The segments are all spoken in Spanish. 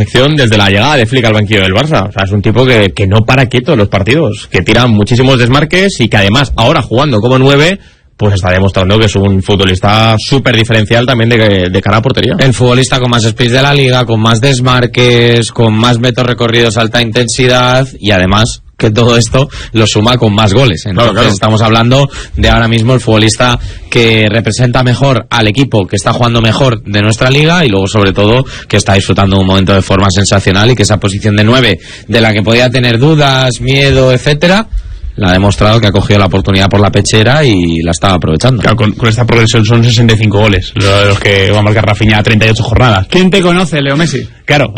perfección desde la llegada de Flick al banquillo del Barça. O sea, es un tipo que no para quieto en los partidos, que tira muchísimos desmarques y que además, ahora jugando como 9, pues está demostrando que es un futbolista súper diferencial también de cara a portería. El futbolista con más speed de la liga, con más desmarques, con más metros recorridos a alta intensidad y además que todo esto lo suma con más goles. Entonces claro. Estamos hablando de ahora mismo el futbolista que representa mejor al equipo, que está jugando mejor de nuestra liga y luego sobre todo que está disfrutando de un momento de forma sensacional y que esa posición de 9 de la que podía tener dudas, miedo, etcétera, la ha demostrado que ha cogido la oportunidad por la pechera y la estaba aprovechando. Claro, con esta progresión son 65 goles los que va a marcar Rafinha a 38 jornadas. ¿Quién te conoce, Leo Messi? Claro,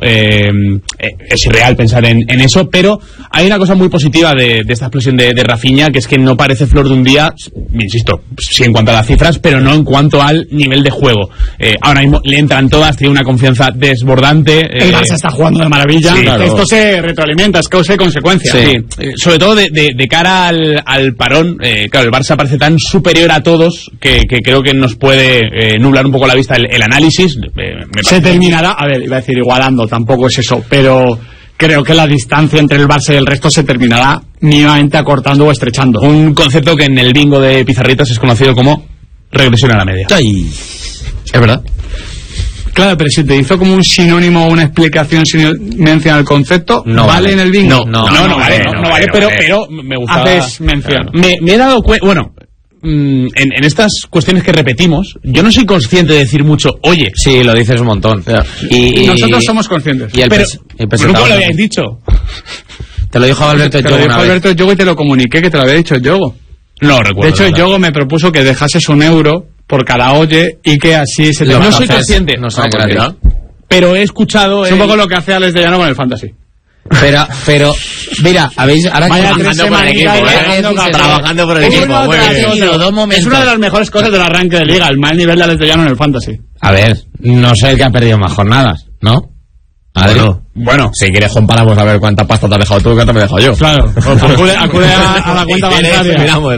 es irreal pensar en eso, pero hay una cosa muy positiva de esta explosión de Rafinha, que es que no parece flor de un día, insisto, sí en cuanto a las cifras, pero no en cuanto al nivel de juego. Ahora mismo le entran todas, tiene una confianza desbordante. El Barça está jugando de maravilla. Sí, claro. Esto se retroalimenta, es causa y consecuencia. Sí. Sobre todo de cara al parón, claro, el Barça parece tan superior a todos que creo que nos puede nublar un poco la vista el análisis. Se terminará, a ver, iba a decir igualando, tampoco es eso, pero creo que la distancia entre el Barça y el resto se terminará mínimamente acortando o estrechando. Un concepto que en el bingo de Pizarritas es conocido como regresión a la media. Ay, es verdad. Claro, pero si te hizo como un sinónimo o una explicación sin mencionar el concepto, no ¿vale en el bingo? No vale, pero me gustaba. Haces mención. Me he dado cuenta, bueno, en estas cuestiones que repetimos, yo no soy consciente de decir mucho, oye. Sí, lo dices un montón. Y nosotros somos conscientes. Y pero nunca lo habíais dicho. Te lo dijo Alberto Yogo. Te lo dijo Alberto Yogo y te lo comuniqué que te lo había dicho Yogo. No recuerdo. De hecho, Yogo me propuso que dejases €1 por cada oye y que así se te... No soy consciente. No soy consciente. Pero he escuchado... Es un poco lo que hace Alex de Llano con el Fantasy. Pero mira, habéis ahora trabajando por el equipo, trabajando por el equipo. Es una de las mejores cosas del arranque de liga, el mal nivel de Alex de Llano en el Fantasy. A ver, no sé el que ha perdido más jornadas, ¿no? Bueno, si quieres comparamos a ver cuánta pasta te has dejado tú y cuánta me he dejado yo. Claro, acude a la cuenta bancaria. Miramos,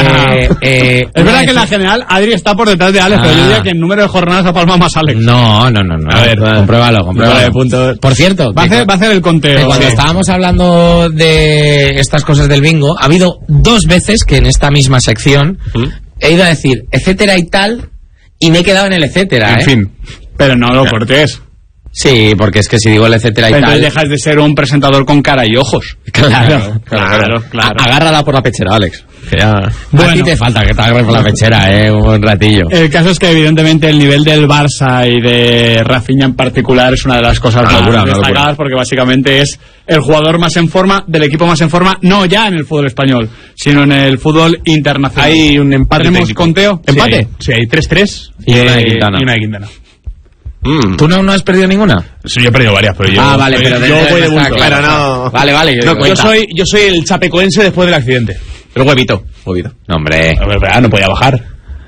es verdad que en la general Adri está por detrás de Alex, pero yo diría que en número de jornadas ha palmado más Alex. No. A ver, compruébalo. De puntos. Por cierto, va a hacer el conteo. Cuando estábamos hablando de estas cosas del bingo, ha habido 2 veces que en esta misma sección he ido a decir etcétera y tal y me he quedado en el etcétera. En fin, pero no lo cortés. Sí, porque es que si digo el etcétera y entonces tal... dejas de ser un presentador con cara y ojos. Claro. Agárrala por la pechera, Alex. Que ya... Bueno, a ti te falta que te agarres por la pechera, un buen ratillo. El caso es que evidentemente el nivel del Barça y de Rafinha en particular es una de las cosas más destacadas, porque básicamente es el jugador más en forma, del equipo más en forma, no ya en el fútbol español, sino en el fútbol internacional. Hay un empate. ¿Tenemos conteo? ¿Empate? Sí, hay 3-3 y una de Quintana. ¿Tú no has perdido ninguna? Sí, yo he perdido varias, pero yo... vale, pero yo voy de bulto. Claro, no. Vale. Yo soy el chapecoense después del accidente. El huevito. No, hombre. No podía bajar.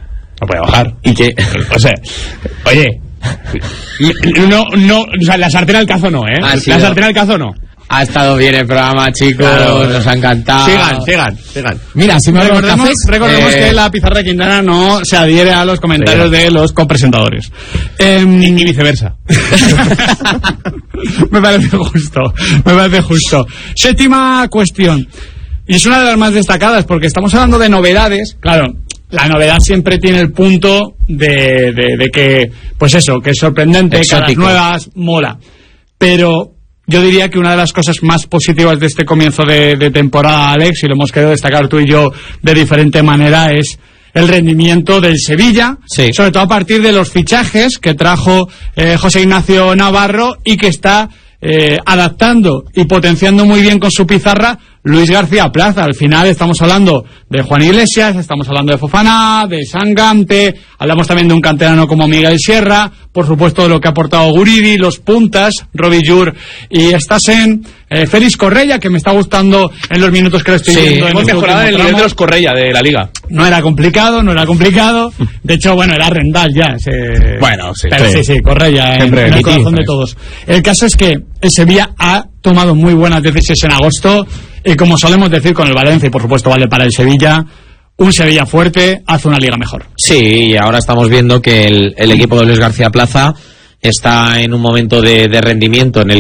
¿Y qué? O sea, oye... No, o sea, la sartén al cazo no, ¿eh? La sartén al cazo no. Ha estado bien el programa, chicos, nos ha encantado. Sigan. Mira, si me recordemos que la pizarra de Quintana no se adhiere a los comentarios de los copresentadores. Ni viceversa. Me parece justo. Séptima cuestión. Y es una de las más destacadas porque estamos hablando de novedades. Claro, la novedad siempre tiene el punto de que, pues eso, que es sorprendente, exótico. que a las nuevas mola. Pero yo diría que una de las cosas más positivas de este comienzo de temporada, Alex, y lo hemos querido destacar tú y yo de diferente manera, es el rendimiento del Sevilla, sobre todo a partir de los fichajes que trajo José Ignacio Navarro y que está adaptando y potenciando muy bien con su pizarra Luis García Plaza. Al final estamos hablando de Juan Iglesias, estamos hablando de Fofana, de Sangante, hablamos también de un canterano como Miguel Sierra, por supuesto de lo que ha aportado Guridi, los puntas, Robi Jur y Stassen, Félix Correia, que me está gustando en los minutos que le estoy viendo. Hemos mejorado el nivel de los Correia de la Liga. No era complicado. De hecho, era Rendal ya. Sí, Correia en el corazón de todos. El caso es que el Sevilla ha tomado muy buenas decisiones en agosto y, como solemos decir con el Valencia, y por supuesto vale para el Sevilla, un Sevilla fuerte hace una liga mejor. Sí, y ahora estamos viendo que el equipo de Luis García Plaza está en un momento de rendimiento en el